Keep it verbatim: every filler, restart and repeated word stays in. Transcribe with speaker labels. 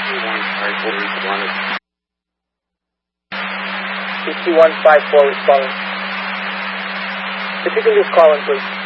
Speaker 1: sixty-one five four is calling. If you can just call him, please.